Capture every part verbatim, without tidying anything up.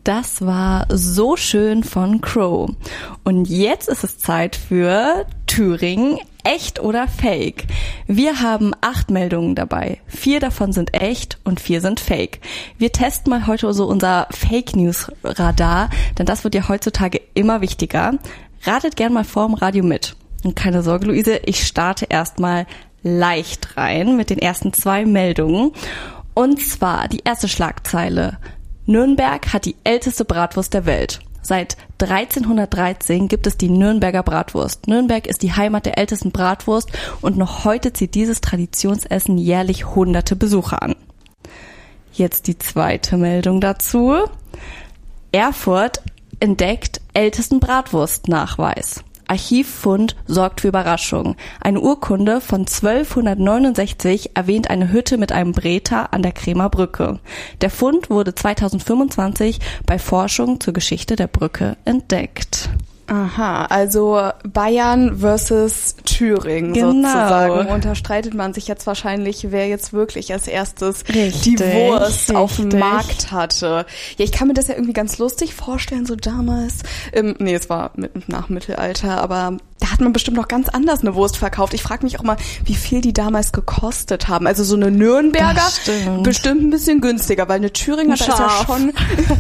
Das war So schön von Crow. Und jetzt ist es Zeit für Thüringen, echt oder fake. Wir haben acht Meldungen dabei. Vier davon sind echt und vier sind fake. Wir testen mal heute so unser Fake-News-Radar, denn das wird ja heutzutage immer wichtiger. Ratet gern mal vorm Radio mit. Und keine Sorge, Luise, ich starte erstmal leicht rein mit den ersten zwei Meldungen. Und zwar die erste Schlagzeile. Nürnberg hat die älteste Bratwurst der Welt. Seit dreizehnhundertdreizehn gibt es die Nürnberger Bratwurst. Nürnberg ist die Heimat der ältesten Bratwurst und noch heute zieht dieses Traditionsessen jährlich hunderte Besucher an. Jetzt die zweite Meldung dazu. Erfurt entdeckt ältesten Bratwurstnachweis. Archivfund sorgt für Überraschung. Eine Urkunde von zwölfhundertneunundsechzig erwähnt eine Hütte mit einem Breter an der Kremer Brücke. Der Fund wurde zweitausendfünfundzwanzig bei Forschung zur Geschichte der Brücke entdeckt. Aha, also Bayern versus Thüringen Genau. sozusagen. Unterstreitet man sich jetzt wahrscheinlich, wer jetzt wirklich als erstes Richtig, die Wurst richtig. auf dem Markt hatte. Ja, ich kann mir das ja irgendwie ganz lustig vorstellen, so damals. Ähm, nee, es war mit, nach Mittelalter, aber da hat man bestimmt noch ganz anders eine Wurst verkauft. Ich frage mich auch mal, wie viel die damals gekostet haben. Also so eine Nürnberger Das stimmt. bestimmt ein bisschen günstiger, weil eine Thüringer, da ist ja Scharf. schon...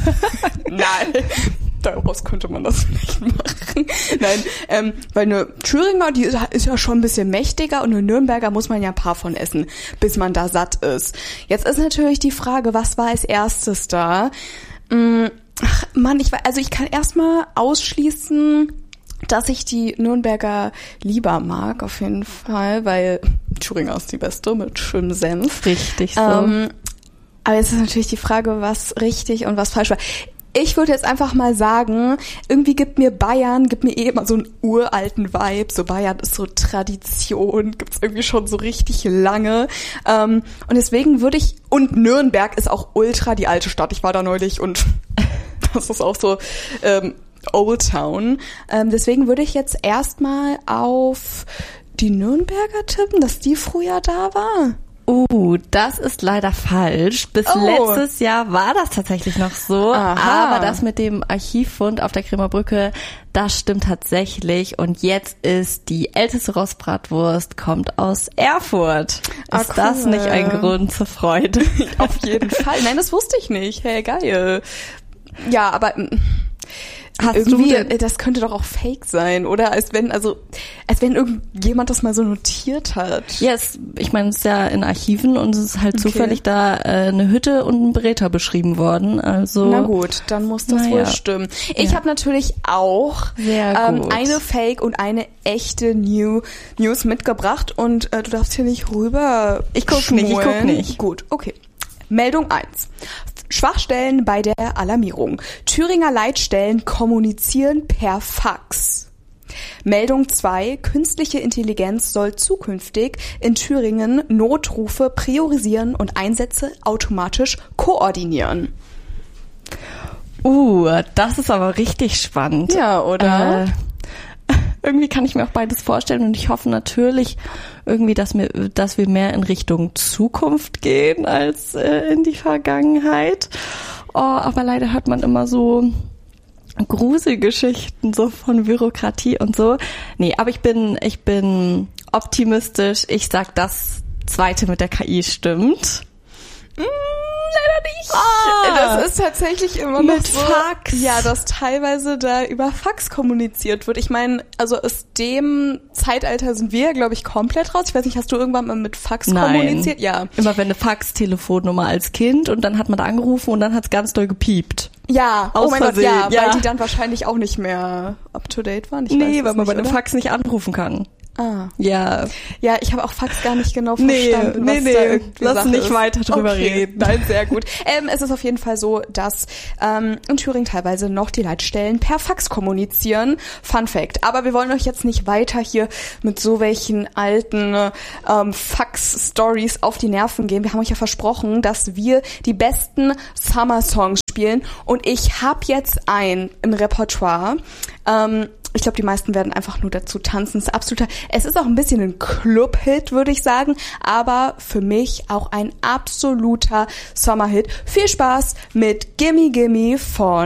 Nein. Daraus könnte man das nicht machen. Nein, ähm, weil eine Thüringer, die ist ja schon ein bisschen mächtiger und eine Nürnberger muss man ja ein paar von essen, bis man da satt ist. Jetzt ist natürlich die Frage, was war als erstes da? Hm, ach Mann, ich weiß, also ich kann erstmal ausschließen, dass ich die Nürnberger lieber mag, auf jeden Fall, weil Thüringer ist die beste mit schönem Senf. Richtig so. Ähm, aber jetzt ist natürlich die Frage, was richtig und was falsch war. Ich würde jetzt einfach mal sagen, irgendwie gibt mir Bayern, gibt mir eh immer so einen uralten Vibe. So Bayern ist so Tradition, gibt's irgendwie schon so richtig lange. Ähm, und deswegen würde ich, und Nürnberg ist auch ultra die alte Stadt. Ich war da neulich und das ist auch so ähm, Old Town. Ähm, deswegen würde ich jetzt erstmal auf die Nürnberger tippen, dass die früher da war. Uh, das ist leider falsch. Bis Oh. letztes Jahr war das tatsächlich noch so. Aha. Aber das mit dem Archivfund auf der Kremer Brücke, das stimmt tatsächlich. Und jetzt ist die älteste Rostbratwurst, kommt aus Erfurt. Ah, Ist das cool. nicht ein Grund zur Freude? Auf jeden Fall. Nein, das wusste ich nicht. Hey, geil. Ja, aber mm, Hast irgendwie, du denn- das könnte doch auch fake sein, oder? Als wenn, also, als wenn irgendjemand das mal so notiert hat. Ja, es, ich meine, es ist ja in Archiven und es ist halt Okay. zufällig da äh, eine Hütte und ein Breter beschrieben worden. Also Na gut, dann muss das Naja. wohl stimmen. Ich Ja. habe natürlich auch Sehr ähm, gut. eine Fake und eine echte New News mitgebracht und äh, du darfst hier nicht rüber. Ich guck nicht, ich guck schmollen. nicht. Gut, okay. Meldung eins. Schwachstellen bei der Alarmierung. Thüringer Leitstellen kommunizieren per Fax. Meldung zwei. Künstliche Intelligenz soll zukünftig in Thüringen Notrufe priorisieren und Einsätze automatisch koordinieren. Uh, das ist aber richtig spannend. Ja, oder? Äh, irgendwie kann ich mir auch beides vorstellen und ich hoffe natürlich irgendwie, dass wir, dass wir mehr in Richtung Zukunft gehen als äh, in die Vergangenheit. Oh, aber leider hört man immer so Gruselgeschichten so von Bürokratie und so. Nee, aber ich bin, ich bin optimistisch. Ich sag, das Zweite mit der K I stimmt. Leider nicht. Ah, das ist tatsächlich immer noch mit so, Fax. Ja, dass teilweise da über Fax kommuniziert wird. Ich meine, also aus dem Zeitalter sind wir, glaube ich, komplett raus. Ich weiß nicht, hast du irgendwann mal mit Fax Nein. kommuniziert? Ja. Immer wenn eine Fax-Telefonnummer als Kind und dann hat man da angerufen und dann hat's ganz doll gepiept. Ja, Aus oh mein Gott, ja, Versehen, ja. weil die dann wahrscheinlich auch nicht mehr up to date waren. Ich weiß Nee, es weil man nicht, bei einem oder? Fax nicht anrufen kann. Ah. Ja. Ja, ich habe auch Fax gar nicht genau Nee, verstanden, nee, was nee, da irgendwie lass Sache nicht ist. weiter drüber Okay, reden. Nein, sehr gut. Ähm, es ist auf jeden Fall so, dass ähm, in Thüringen teilweise noch die Leitstellen per Fax kommunizieren. Fun Fact. Aber wir wollen euch jetzt nicht weiter hier mit so welchen alten ähm, Fax-Stories auf die Nerven gehen. Wir haben euch ja versprochen, dass wir die besten Summer-Songs spielen. Und ich habe jetzt einen im Repertoire. Ähm, Ich glaube, die meisten werden einfach nur dazu tanzen. Es ist absoluter, es ist auch ein bisschen ein Club-Hit, würde ich sagen, aber für mich auch ein absoluter Sommerhit. Viel Spaß mit Gimme Gimme von